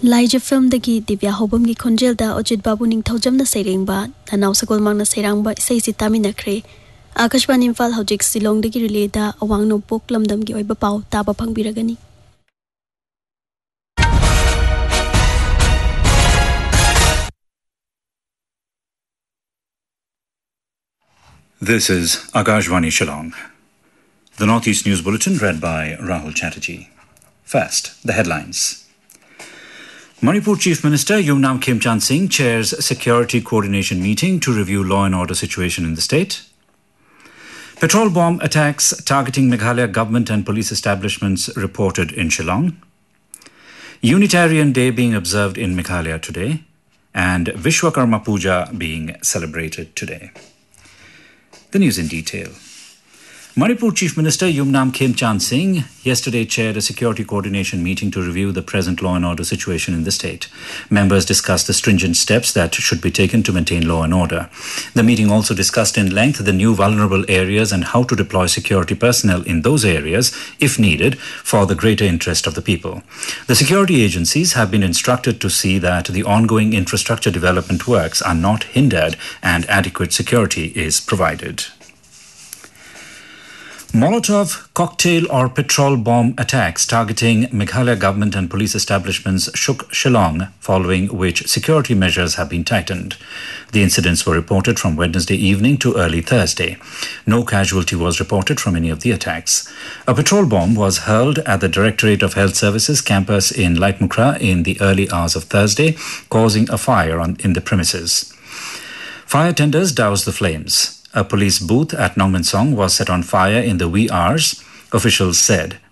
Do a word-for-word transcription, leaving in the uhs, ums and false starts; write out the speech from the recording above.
Laija film dagi Divya Hobam gi khonjel da Ojit Babu ning thaujam na sereng ba Nanaw Sakol mang na serang ba sei si tamina khre Akashwani Imphal hojik Silong dagi relay da awang no pok lamdam gi oiba pau taba phangbiragani This is Akashwani Shillong. The Northeast News Bulletin read by Rahul Chatterjee. First, the headlines. Manipur Chief Minister Yumnam Khemchand Singh chairs Security Coordination Meeting to review law and order situation in the state. Petrol bomb attacks targeting Meghalaya government and police establishments reported in Shillong. Unitarian Day being observed in Meghalaya today. And Vishwakarma Puja being celebrated today. The news in detail. Manipur Chief Minister Yumnam Khemchand Singh yesterday chaired a security coordination meeting to review the present law and order situation in the state. Members discussed the stringent steps that should be taken to maintain law and order. The meeting also discussed in length the new vulnerable areas and how to deploy security personnel in those areas, if needed, for the greater interest of the people. The security agencies have been instructed to see that the ongoing infrastructure development works are not hindered and adequate security is provided. Molotov, cocktail or petrol bomb attacks targeting Meghalaya government and police establishments shook Shillong, following which security measures have been tightened. The incidents were reported from Wednesday evening to early Thursday. No casualty was reported from any of the attacks. A petrol bomb was hurled at the Directorate of Health Services campus in Laitmukra in the early hours of Thursday, causing a fire on, in the premises. Fire tenders doused the flames. A police booth at Nongmensong was set on fire in the wee hours, officials said.